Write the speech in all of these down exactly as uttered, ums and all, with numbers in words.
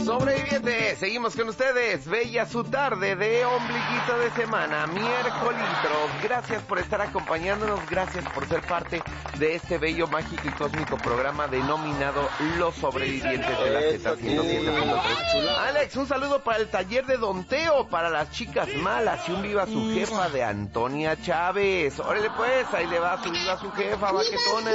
Sobrevivientes, seguimos con ustedes. Bella su tarde de ombliguito de semana, miércoles. Gracias por estar acompañándonos, gracias por ser parte de este bello, mágico y cósmico programa denominado Los Sobrevivientes de la Z ciento siete punto tres. Alex, un saludo para el taller de Don Teo, para las chicas malas y un viva su jefa de Antonia Chávez. Órale pues, ahí le va su viva su jefa, baquetona.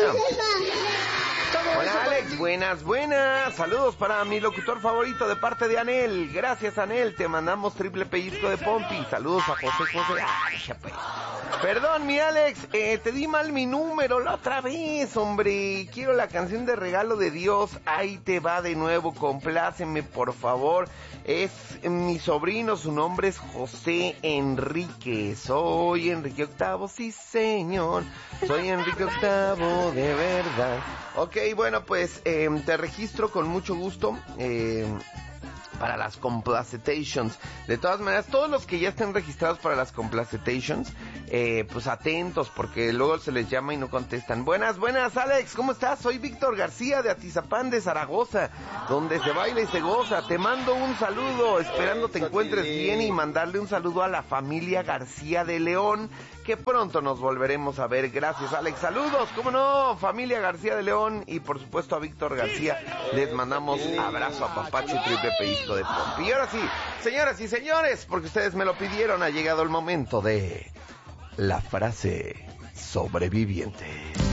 Hola Alex, buenas, buenas. Saludos para mi locutor favorito de parte de Anel. Gracias Anel, te mandamos triple pellizco de Pompi. Saludos a José José. Ay, chape. Perdón mi Alex, eh, te di mal mi número la otra vez, hombre. Quiero la canción de Regalo de Dios. Ahí te va de nuevo, compláceme por favor. Es mi sobrino, su nombre es José Enrique. Soy Enrique Octavo, sí señor. Soy Enrique Octavo, de verdad. Ok, bueno, pues eh, te registro con mucho gusto eh, para las complacetations. De todas maneras, todos los que ya estén registrados para las complacetations, eh, pues atentos, porque luego se les llama y no contestan. Buenas, buenas, Alex, ¿cómo estás? Soy Víctor García de Atizapán de Zaragoza, donde se baila y se goza. Te mando un saludo, esperando te encuentres bien, y mandarle un saludo a la familia García de León, que pronto nos volveremos a ver. Gracias, Alex. Saludos, cómo no, familia García de León, y por supuesto a Víctor García. Les mandamos abrazo a papacho y triple pellizco de Pompi. Y ahora sí, señoras y señores, porque ustedes me lo pidieron, ha llegado el momento de la frase sobreviviente.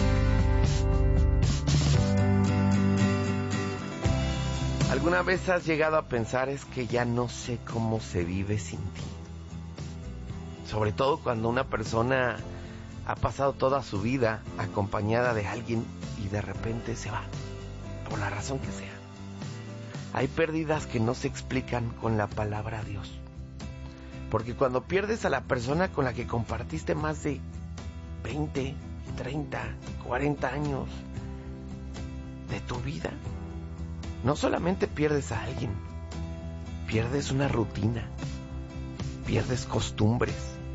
¿Alguna vez has llegado a pensar es que ya no sé cómo se vive sin ti? Sobre todo cuando una persona ha pasado toda su vida acompañada de alguien y de repente se va, por la razón que sea. Hay pérdidas que no se explican con la palabra Dios. Porque cuando pierdes a la persona con la que compartiste más de veinte, treinta, cuarenta años de tu vida, no solamente pierdes a alguien, pierdes una rutina, pierdes costumbres,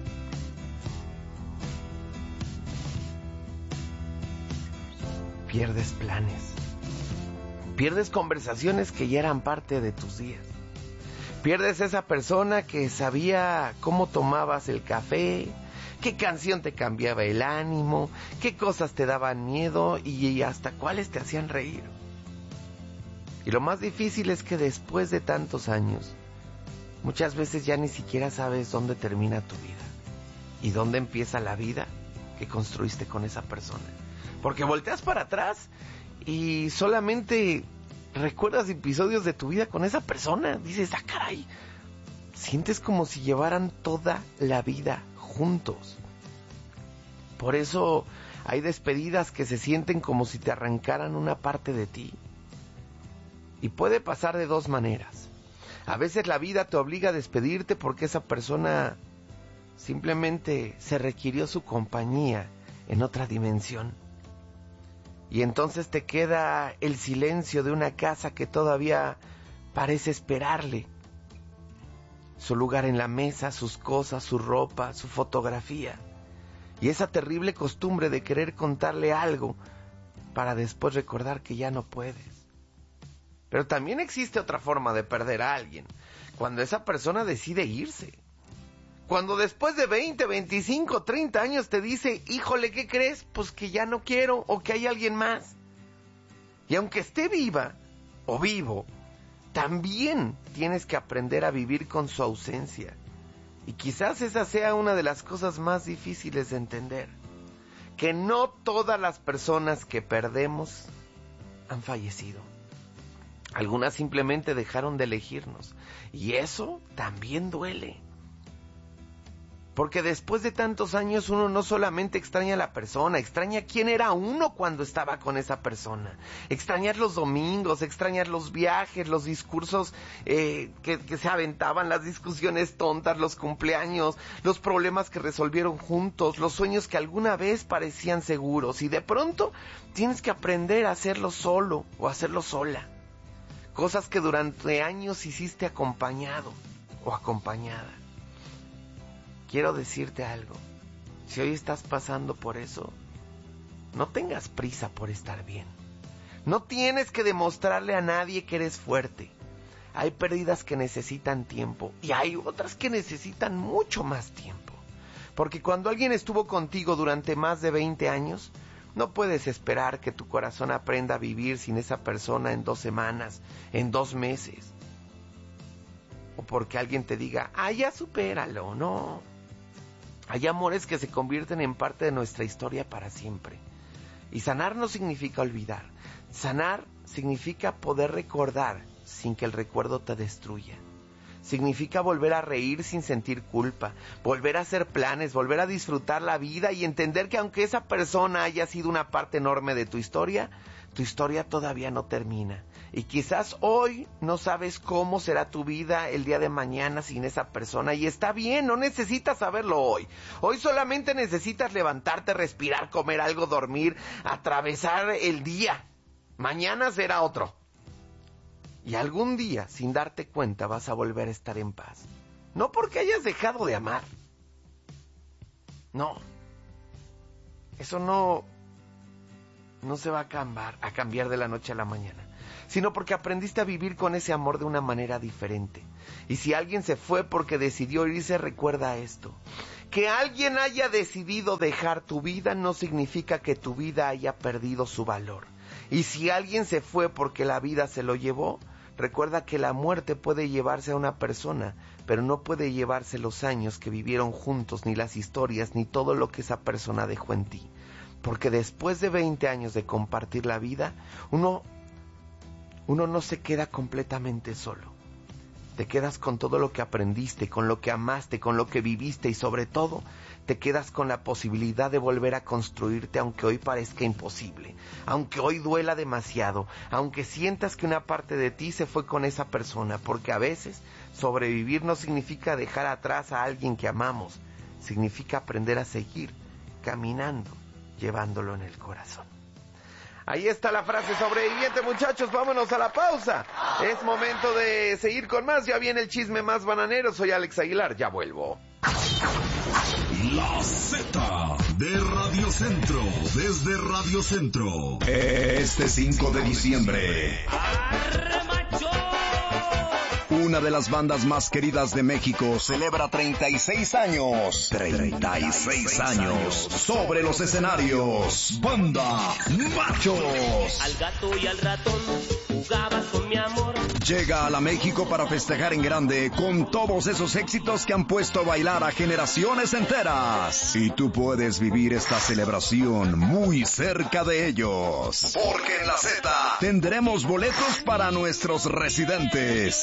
pierdes planes, pierdes conversaciones que ya eran parte de tus días. Pierdes esa persona que sabía cómo tomabas el café, qué canción te cambiaba el ánimo, qué cosas te daban miedo y hasta cuáles te hacían reír. Y lo más difícil es que después de tantos años, muchas veces ya ni siquiera sabes dónde termina tu vida y dónde empieza la vida que construiste con esa persona. Porque volteas para atrás y solamente recuerdas episodios de tu vida con esa persona. Dices, ah, caray, sientes como si llevaran toda la vida juntos. Por eso hay despedidas que se sienten como si te arrancaran una parte de ti. Y puede pasar de dos maneras. A veces la vida te obliga a despedirte porque esa persona simplemente se requirió su compañía en otra dimensión. Y entonces te queda el silencio de una casa que todavía parece esperarle. Su lugar en la mesa, sus cosas, su ropa, su fotografía. Y esa terrible costumbre de querer contarle algo para después recordar que ya no puedes. Pero también existe otra forma de perder a alguien. Cuando esa persona decide irse. Cuando después de veinte, veinticinco, treinta años te dice, híjole, ¿qué crees? Pues que ya no quiero, o que hay alguien más. Y aunque esté viva o vivo, también tienes que aprender a vivir con su ausencia. Y quizás esa sea una de las cosas más difíciles de entender. Que no todas las personas que perdemos han fallecido. Algunas simplemente dejaron de elegirnos. Y eso también duele. Porque después de tantos años uno no solamente extraña a la persona, extraña quién era uno cuando estaba con esa persona. Extrañar los domingos, extrañar los viajes, los discursos eh, que, que se aventaban, las discusiones tontas, los cumpleaños, los problemas que resolvieron juntos, los sueños que alguna vez parecían seguros. Y de pronto tienes que aprender a hacerlo solo o hacerlo sola. Cosas que durante años hiciste acompañado o acompañada. Quiero decirte algo, si hoy estás pasando por eso, no tengas prisa por estar bien. No tienes que demostrarle a nadie que eres fuerte. Hay pérdidas que necesitan tiempo y hay otras que necesitan mucho más tiempo. Porque cuando alguien estuvo contigo durante más de veinte años, no puedes esperar que tu corazón aprenda a vivir sin esa persona en dos semanas, en dos meses. O porque alguien te diga, ah, ya supéralo, no. Hay amores que se convierten en parte de nuestra historia para siempre. Y sanar no significa olvidar. Sanar significa poder recordar sin que el recuerdo te destruya. Significa volver a reír sin sentir culpa, volver a hacer planes, volver a disfrutar la vida y entender que aunque esa persona haya sido una parte enorme de tu historia, tu historia todavía no termina. Y quizás hoy no sabes cómo será tu vida el día de mañana sin esa persona. Y está bien, no necesitas saberlo hoy. Hoy solamente necesitas levantarte, respirar, comer algo, dormir, atravesar el día. Mañana será otro. Y algún día, sin darte cuenta, vas a volver a estar en paz. No porque hayas dejado de amar. No. Eso no... no se va a cambiar, a cambiar de la noche a la mañana. Sino porque aprendiste a vivir con ese amor de una manera diferente. Y si alguien se fue porque decidió irse, recuerda esto. Que alguien haya decidido dejar tu vida no significa que tu vida haya perdido su valor. Y si alguien se fue porque la vida se lo llevó, recuerda que la muerte puede llevarse a una persona, pero no puede llevarse los años que vivieron juntos, ni las historias, ni todo lo que esa persona dejó en ti. Porque después de veinte años de compartir la vida, uno, uno no se queda completamente solo. Te quedas con todo lo que aprendiste, con lo que amaste, con lo que viviste y sobre todo te quedas con la posibilidad de volver a construirte aunque hoy parezca imposible, aunque hoy duela demasiado, aunque sientas que una parte de ti se fue con esa persona, porque a veces sobrevivir no significa dejar atrás a alguien que amamos, significa aprender a seguir caminando, llevándolo en el corazón. Ahí está la frase sobreviviente, muchachos, vámonos a la pausa. Es momento de seguir con más, ya viene el chisme más bananero, soy Alex Aguilar, ya vuelvo. La Z de Radio Centro, desde Radio Centro. Este cinco de diciembre. Una de las bandas más queridas de México celebra treinta y seis años. treinta y seis años sobre los escenarios. Banda Machos. Al gato y al ratón jugabas con mi amor. Llega a la México para festejar en grande con todos esos éxitos que han puesto a bailar a generaciones enteras. Y tú puedes vivir esta celebración muy cerca de ellos. Porque en la Z tendremos boletos para nuestros residentes.